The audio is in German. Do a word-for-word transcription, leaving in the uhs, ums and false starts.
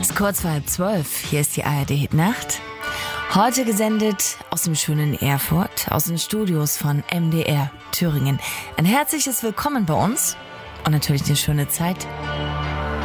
Kurz vor halb zwölf, hier ist die A R D Hit Nacht. Heute gesendet aus dem schönen Erfurt, aus den Studios von M D R Thüringen. Ein herzliches Willkommen bei uns und natürlich eine schöne Zeit